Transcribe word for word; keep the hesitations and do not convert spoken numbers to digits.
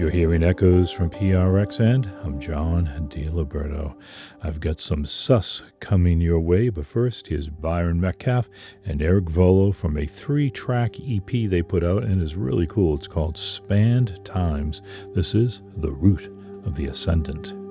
You're hearing echoes from P R X, and I'm John DiLiberto. I've got some sus coming your way, but first, here's Byron Metcalf and Eric Volo from a three-track E P they put out, and is really cool. It's called Spanned Times. This is The Root of the Ascendant.